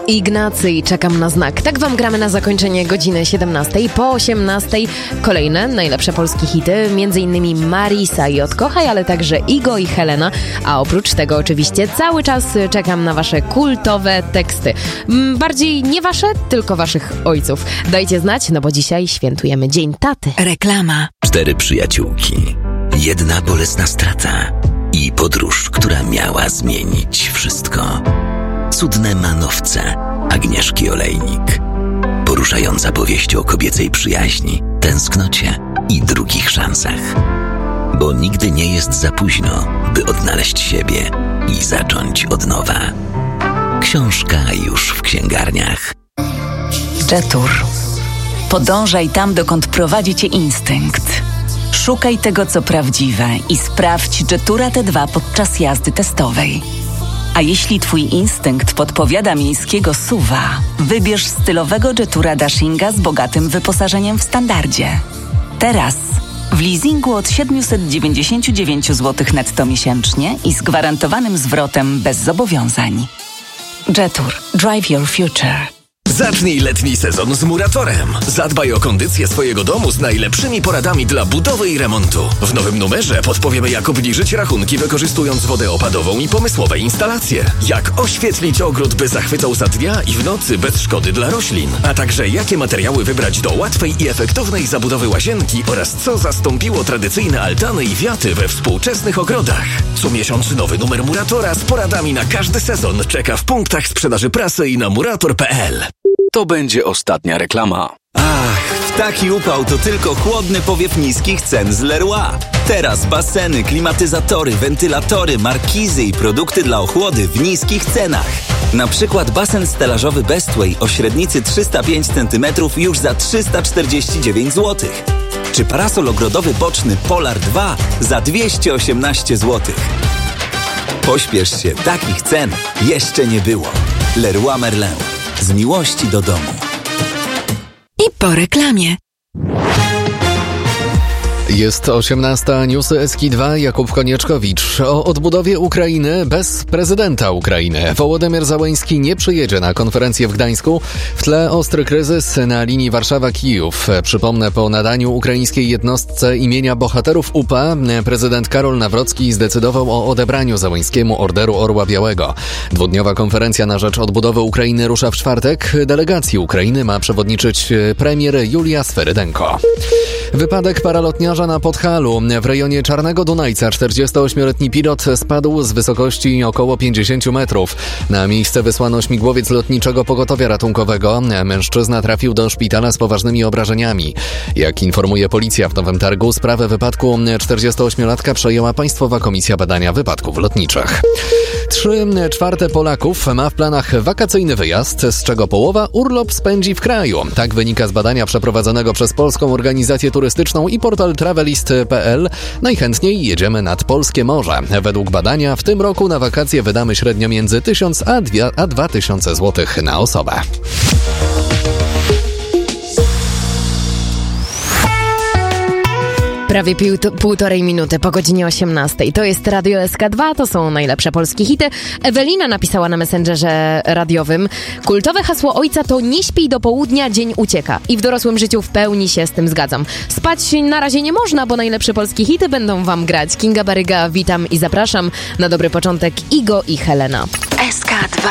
Ignacy, czekam na znak. Tak wam gramy na zakończenie godziny 17. Po 18 kolejne najlepsze polskie hity, m.in. Marisa i Odkochaj, ale także Igo i Helena. A oprócz tego oczywiście cały czas czekam na wasze kultowe teksty. Bardziej nie wasze, tylko waszych ojców. Dajcie znać, no bo dzisiaj świętujemy Dzień Taty. Reklama. 4 przyjaciółki, jedna bolesna strata i podróż, która miała zmienić wszystko. Cudne manowce Agnieszki Olejnik. Poruszająca powieść o kobiecej przyjaźni, tęsknocie i drugich szansach. Bo nigdy nie jest za późno, by odnaleźć siebie i zacząć od nowa. Książka już w księgarniach. Jetour. Podążaj tam, dokąd prowadzi cię instynkt. Szukaj tego, co prawdziwe i sprawdź Jetoura T2 podczas jazdy testowej. A jeśli twój instynkt podpowiada miejskiego SUV-a, wybierz stylowego Jetoura Dashinga z bogatym wyposażeniem w standardzie. Teraz w leasingu od 799 zł netto miesięcznie i z gwarantowanym zwrotem bez zobowiązań. Jetour. Drive your future. Zacznij letni sezon z Muratorem. Zadbaj o kondycję swojego domu z najlepszymi poradami dla budowy i remontu. W nowym numerze podpowiemy, jak obniżyć rachunki wykorzystując wodę opadową i pomysłowe instalacje. Jak oświetlić ogród, by zachwycał za dnia i w nocy bez szkody dla roślin. A także jakie materiały wybrać do łatwej i efektownej zabudowy łazienki oraz co zastąpiło tradycyjne altany i wiaty we współczesnych ogrodach. Co miesiąc nowy numer Muratora z poradami na każdy sezon czeka w punktach sprzedaży prasy i na murator.pl. To będzie ostatnia reklama. Ach, w taki upał to tylko chłodny powiew niskich cen z Leroy. Teraz baseny, klimatyzatory, wentylatory, markizy i produkty dla ochłody w niskich cenach. Na przykład basen stelażowy Bestway o średnicy 305 cm już za 349 zł. Czy parasol ogrodowy boczny Polar 2 za 218 zł. Pośpiesz się, takich cen jeszcze nie było. Leroy Merlin. Z miłości do domu. I po reklamie. Jest 18, newsy Eski2, Jakub Konieczkowicz. O odbudowie Ukrainy bez prezydenta Ukrainy. Wołodymyr Zełenski nie przyjedzie na konferencję w Gdańsku. W tle ostry kryzys na linii Warszawa-Kijów. Przypomnę, po nadaniu ukraińskiej jednostce imienia bohaterów UPA prezydent Karol Nawrocki zdecydował o odebraniu Zełenskiemu Orderu Orła Białego. Dwudniowa konferencja na rzecz odbudowy Ukrainy rusza w czwartek. Delegacji Ukrainy ma przewodniczyć premier Julia Sferydenko. Wypadek paralotniarza na Podhalu. W rejonie Czarnego Dunajca 48-letni pilot spadł z wysokości około 50 metrów. Na miejsce wysłano śmigłowiec lotniczego pogotowia ratunkowego. Mężczyzna trafił do szpitala z poważnymi obrażeniami. Jak informuje policja w Nowym Targu, sprawę wypadku 48-latka przejęła Państwowa Komisja Badania Wypadków Lotniczych. 3/4 Polaków ma w planach wakacyjny wyjazd, z czego połowa urlop spędzi w kraju. Tak wynika z badania przeprowadzonego przez Polską Organizację Turystyczną i portal travelist.pl. Najchętniej jedziemy nad polskie morze. Według badania w tym roku na wakacje wydamy średnio między 1000 a 2000 zł na osobę. Prawie półtorej minuty po godzinie 18. To jest Radio SK2, to są najlepsze polskie hity. Ewelina napisała na Messengerze radiowym: kultowe hasło ojca to nie śpij do południa, dzień ucieka. I w dorosłym życiu w pełni się z tym zgadzam. Spać na razie nie można, bo najlepsze polskie hity będą wam grać. Kinga Baryga, witam i zapraszam na dobry początek Igo i Helena. SK2.